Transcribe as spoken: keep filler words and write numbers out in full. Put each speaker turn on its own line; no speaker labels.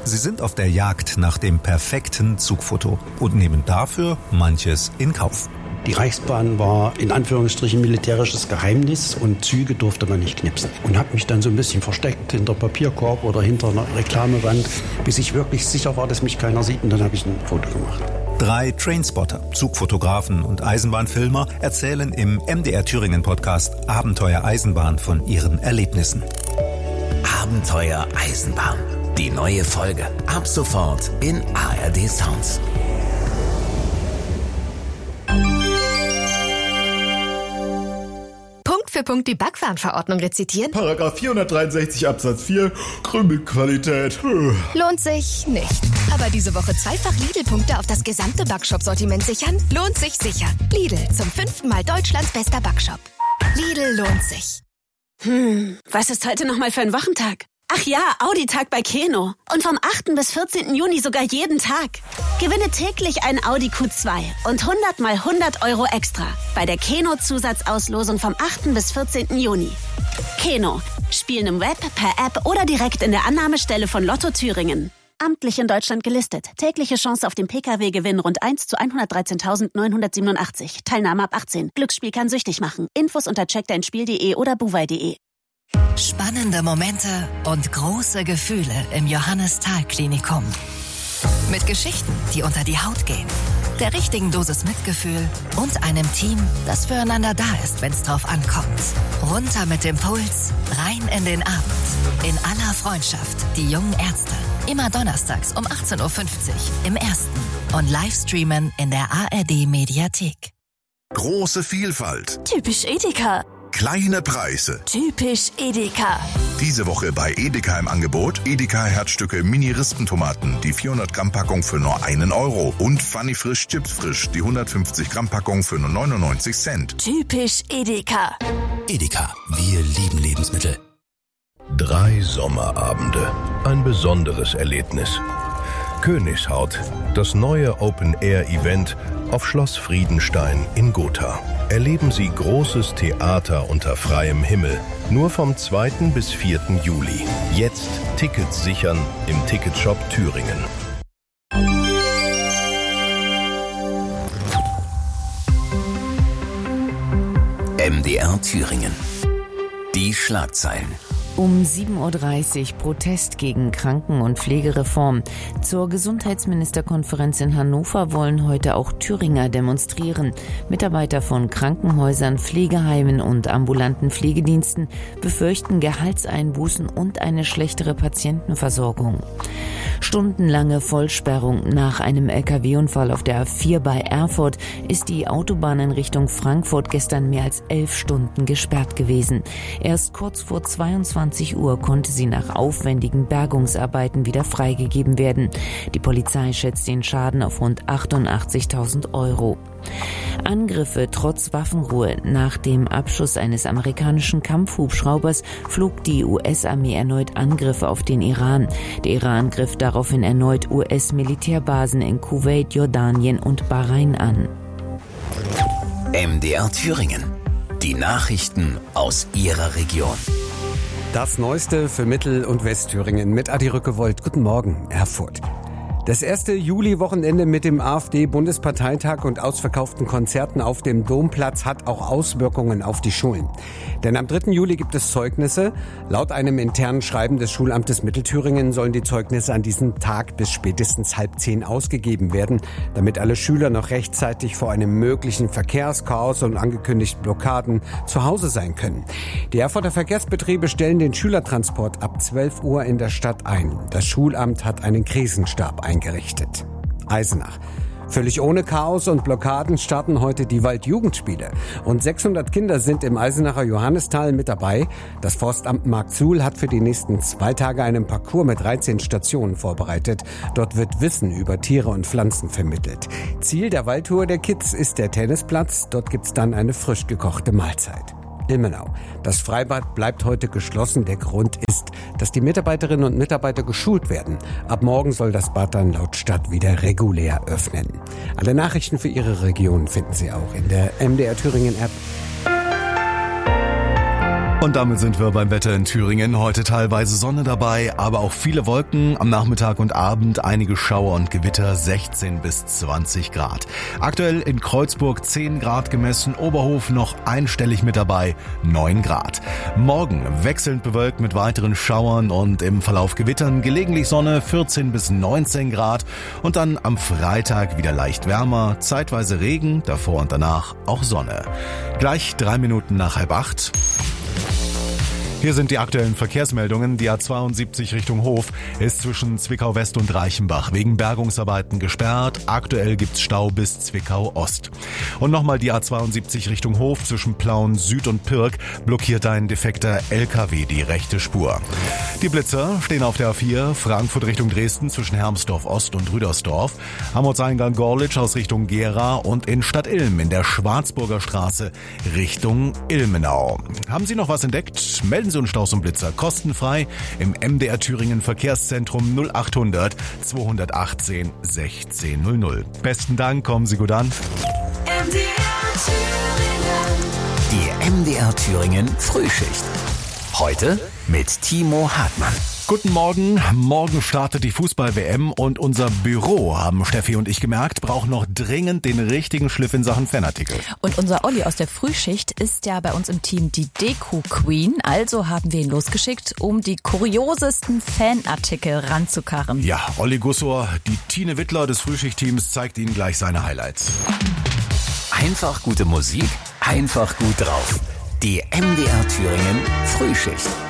Sie sind auf der Jagd nach dem perfekten Zugfoto und nehmen dafür manches in Kauf.
Die Reichsbahn war in Anführungsstrichen militärisches Geheimnis und Züge durfte man nicht knipsen. Und habe mich dann so ein bisschen versteckt hinter Papierkorb oder hinter einer Reklamewand, bis ich wirklich sicher war, dass mich keiner sieht, und dann habe ich ein Foto gemacht.
Drei Trainspotter, Zugfotografen und Eisenbahnfilmer erzählen im M D R Thüringen Podcast Abenteuer Eisenbahn von ihren Erlebnissen.
Abenteuer Eisenbahn. Die neue Folge. Ab sofort in A R D Sounds.
Für Punkt die Backwarenverordnung rezitieren?
Paragraph vierhundertdreiundsechzig Absatz vier, Krümelqualität.
Lohnt sich nicht. Aber diese Woche zweifach Lidl-Punkte auf das gesamte Backshop-Sortiment sichern? Lohnt sich sicher. Lidl, zum fünften Mal Deutschlands bester Backshop. Lidl lohnt sich.
Hm, was ist heute nochmal für ein Wochentag? Ach ja, Audi-Tag bei Keno. Und vom achten bis vierzehnten Juni sogar jeden Tag. Gewinne täglich ein Audi Q zwei und hundert mal hundert Euro extra bei der Keno-Zusatzauslosung vom achten bis vierzehnten Juni. Keno. Spielen im Web, per App oder direkt in der Annahmestelle von Lotto Thüringen. Amtlich in Deutschland gelistet. Tägliche Chance auf den P K W-Gewinn rund eins zu hundertdreizehntausendneunhundertsiebenundachtzig. Teilnahme ab achtzehn. Glücksspiel kann süchtig machen. Infos unter check dein spiel punkt de oder buwei punkt de.
Spannende Momente und große Gefühle im Johannes-Thal-Klinikum. Mit Geschichten, die unter die Haut gehen, der richtigen Dosis Mitgefühl und einem Team, das füreinander da ist, wenn es drauf ankommt. Runter mit dem Puls, rein in den Abend. In aller Freundschaft, die jungen Ärzte. Immer donnerstags um achtzehn Uhr fünfzig im Ersten und Livestreamen in der A R D-Mediathek.
Große Vielfalt.
Typisch Edeka.
Kleine Preise.
Typisch Edeka.
Diese Woche bei Edeka im Angebot Edeka Herzstücke Mini-Rispentomaten, die vierhundert Gramm Packung für nur einen Euro. Und Funny Frisch Chips Frisch, die hundertfünfzig Gramm Packung für nur neunundneunzig Cent.
Typisch Edeka.
Edeka, wir lieben Lebensmittel.
Drei Sommerabende. Ein besonderes Erlebnis. Königshaut, das neue Open-Air-Event auf Schloss Friedenstein in Gotha. Erleben Sie großes Theater unter freiem Himmel. Nur vom zweiten bis vierten Juli. Jetzt Tickets sichern im Ticketshop Thüringen.
M D R Thüringen. Die Schlagzeilen.
Um sieben Uhr dreißig Protest gegen Kranken- und Pflegereform. Zur Gesundheitsministerkonferenz in Hannover wollen heute auch Thüringer demonstrieren. Mitarbeiter von Krankenhäusern, Pflegeheimen und ambulanten Pflegediensten befürchten Gehaltseinbußen und eine schlechtere Patientenversorgung. Stundenlange Vollsperrung nach einem L K W-Unfall auf der A vier bei Erfurt ist die Autobahn in Richtung Frankfurt gestern mehr als elf Stunden gesperrt gewesen. Erst kurz vor zweiundzwanzig Uhr konnte sie nach aufwendigen Bergungsarbeiten wieder freigegeben werden. Die Polizei schätzt den Schaden auf rund achtundachtzigtausend Euro. Angriffe trotz Waffenruhe. Nach dem Abschuss eines amerikanischen Kampfhubschraubers flog die U S-Armee erneut Angriffe auf den Iran. Der Iran griff daraufhin erneut U S-Militärbasen in Kuwait, Jordanien und Bahrain an.
M D R Thüringen. Die Nachrichten aus Ihrer Region.
Das Neueste für Mittel- und Westthüringen mit Adi Rückewold. Guten Morgen, Erfurt. Das erste Juli-Wochenende mit dem AfD-Bundesparteitag und ausverkauften Konzerten auf dem Domplatz hat auch Auswirkungen auf die Schulen. Denn am dritten Juli gibt es Zeugnisse. Laut einem internen Schreiben des Schulamtes Mittelthüringen sollen die Zeugnisse an diesem Tag bis spätestens halb zehn ausgegeben werden, damit alle Schüler noch rechtzeitig vor einem möglichen Verkehrschaos und angekündigten Blockaden zu Hause sein können. Die Erfurter Verkehrsbetriebe stellen den Schülertransport ab zwölf Uhr in der Stadt ein. Das Schulamt hat einen Krisenstab eingerichtet. Eingerichtet. Eisenach. Völlig ohne Chaos und Blockaden starten heute die Waldjugendspiele. Rund sechshundert Kinder sind im Eisenacher Johannisthal mit dabei. Das Forstamt Marksuhl hat für die nächsten zwei Tage einen Parcours mit dreizehn Stationen vorbereitet. Dort wird Wissen über Tiere und Pflanzen vermittelt. Ziel der Waldtour der Kids ist der Tennisplatz. Dort gibt's dann eine frisch gekochte Mahlzeit. Ilmenau. Das Freibad bleibt heute geschlossen. Der Grund ist, dass die Mitarbeiterinnen und Mitarbeiter geschult werden. Ab morgen soll das Bad dann laut Stadt wieder regulär öffnen. Alle Nachrichten für Ihre Region finden Sie auch in der M D R Thüringen App.
Und damit sind wir beim Wetter in Thüringen. Heute teilweise Sonne dabei, aber auch viele Wolken. Am Nachmittag und Abend einige Schauer und Gewitter, sechzehn bis zwanzig Grad. Aktuell in Kreuzburg zehn Grad gemessen, Oberhof noch einstellig mit dabei, neun Grad. Morgen wechselnd bewölkt mit weiteren Schauern und im Verlauf Gewittern, gelegentlich Sonne, vierzehn bis neunzehn Grad. Und dann am Freitag wieder leicht wärmer, zeitweise Regen, davor und danach auch Sonne. Gleich drei Minuten nach halb acht. Hier sind die aktuellen Verkehrsmeldungen. Die A zweiundsiebzig Richtung Hof ist zwischen Zwickau West und Reichenbach wegen Bergungsarbeiten gesperrt. Aktuell gibt's Stau bis Zwickau Ost. Und nochmal die A zweiundsiebzig Richtung Hof zwischen Plauen Süd und Pirk blockiert ein defekter L K W die rechte Spur. Die Blitzer stehen auf der A vier Frankfurt Richtung Dresden zwischen Hermsdorf Ost und Rüdersdorf. Am Ortseingang Gorlitz aus Richtung Gera und in Stadt Ilm in der Schwarzburger Straße Richtung Ilmenau. Haben Sie noch was entdeckt? Melden Sie uns Staus und Blitzer kostenfrei im M D R Thüringen Verkehrszentrum null achthundert zweihundertachtzehn sechzehn null null. Besten Dank, kommen Sie gut an.
M D R Thüringen. Die M D R Thüringen Frühschicht. Heute mit Timo Hartmann.
Guten Morgen. Morgen startet die Fußball-W M und unser Büro, haben Steffi und ich gemerkt, braucht noch dringend den richtigen Schliff in Sachen Fanartikel.
Und unser Olli aus der Frühschicht ist ja bei uns im Team die Deko-Queen. Also haben wir ihn losgeschickt, um die kuriosesten Fanartikel ranzukarren.
Ja, Olli Gussor, die Tine Wittler des Frühschicht-Teams, zeigt Ihnen gleich seine Highlights.
Einfach gute Musik, einfach gut drauf. Die M D R Thüringen Frühschicht.